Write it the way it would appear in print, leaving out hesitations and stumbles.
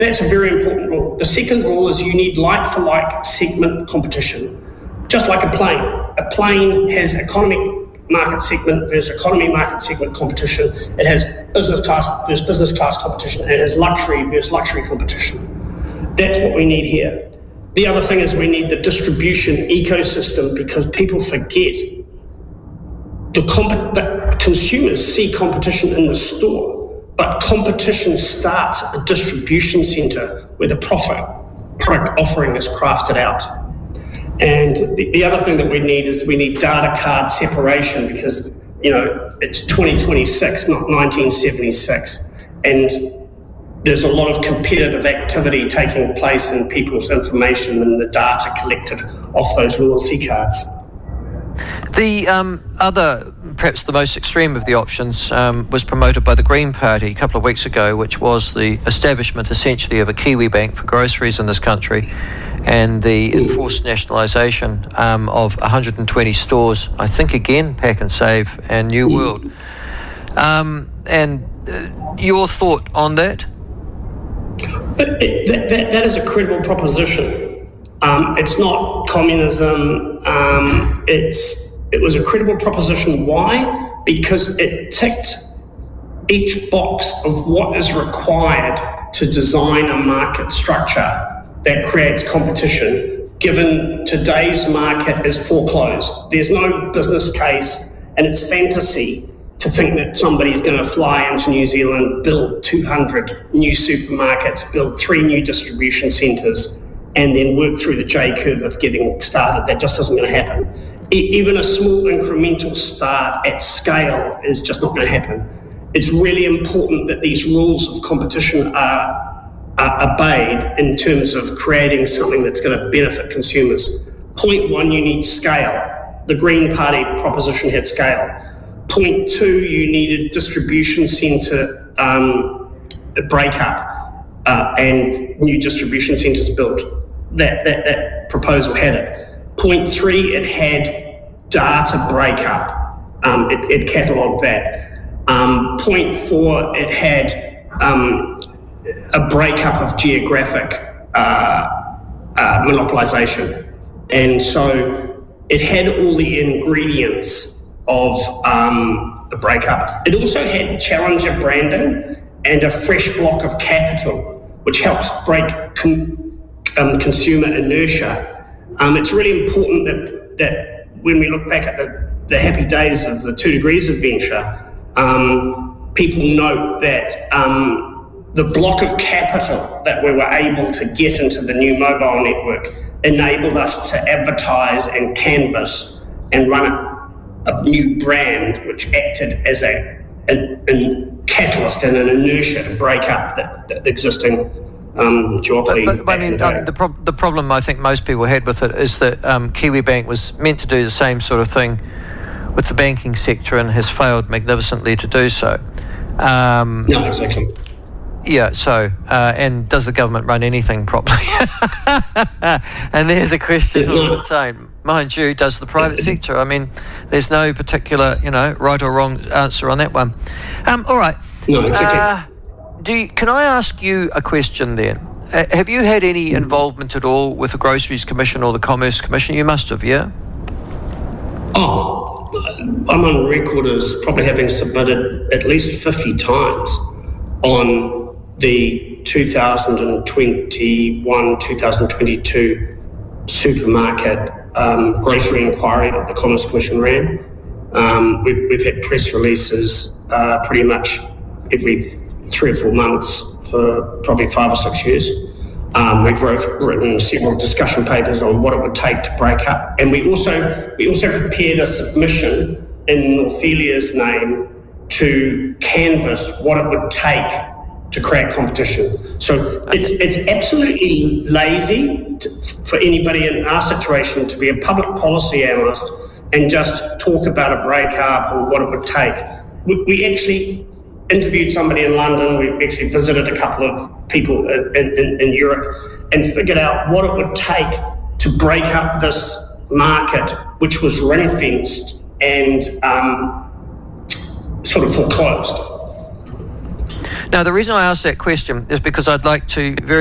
That's a very important rule. The second rule is you need like-for-like segment competition, just like a plane. A plane has economic market segment versus economy market segment competition. It has business class versus business class competition. It has luxury versus luxury competition. That's what we need here. The other thing is we need the distribution ecosystem, because people forget the consumers see competition in the store, but competition starts at the distribution centre where the product offering is crafted out. And the other thing that we need is we need data card separation, because, it's 2026, not 1976. And there's a lot of competitive activity taking place in people's information and the data collected off those loyalty cards. The other, perhaps the most extreme of the options, was promoted by the Green Party a couple of weeks ago, which was the establishment essentially of a Kiwi bank for groceries in this country, and the enforced nationalisation of 120 stores, I think again Pak'nSave and New World. And your thought on that? That is a credible proposition. It's not communism. It was a credible proposition. Why? Because it ticked each box of what is required to design a market structure that creates competition, given today's market is foreclosed. There's no business case, and it's fantasy to think that somebody's going to fly into New Zealand, build 200 new supermarkets, build 3 new distribution centres, and then work through the J-curve of getting started. That just isn't going to happen. Even a small incremental start at scale is just not going to happen. It's really important that these rules of competition are obeyed in terms of creating something that's going to benefit consumers. Point 1, you need scale. The Green Party proposition had scale. Point 2, you needed distribution centre breakup and new distribution centres built. That proposal had it. Point 3, it had data breakup. It catalogued that. Point 4, it had a breakup of geographic monopolisation. And so it had all the ingredients of a breakup. It also had challenger branding and a fresh block of capital, which helps break consumer inertia. It's really important that when we look back at the happy days of the 2 Degrees adventure, people note that the block of capital that we were able to get into the new mobile network enabled us to advertise and canvass and run a new brand, which acted as a catalyst and an inertia to break up the existing duopoly. But I mean, the problem I think most people had with it is that Kiwi Bank was meant to do the same sort of thing with the banking sector and has failed magnificently to do so. No, exactly. Yeah, so, and does the government run anything properly? And there's a question all the same. Mind you, does the private sector? I mean, there's no particular, right or wrong answer on that one. All right. No, exactly. Can I ask you a question then? Have you had any involvement at all with the Groceries Commission or the Commerce Commission? You must have, yeah? Oh, I'm on record as probably having submitted at least 50 times on the 2021-2022 supermarket grocery inquiry that the Commerce Commission ran. We've had press releases pretty much every 3 or 4 months for probably 5 or 6 years. We've written several discussion papers on what it would take to break up, and we also prepared a submission in Northelia's name to canvass what it would take to create competition. So it's absolutely lazy for anybody in our situation to be a public policy analyst and just talk about a breakup or what it would take. We actually interviewed somebody in London. We actually visited a couple of people in Europe and figured out what it would take to break up this market, which was ring-fenced and sort of foreclosed. Now, the reason I asked that question is because I'd like to very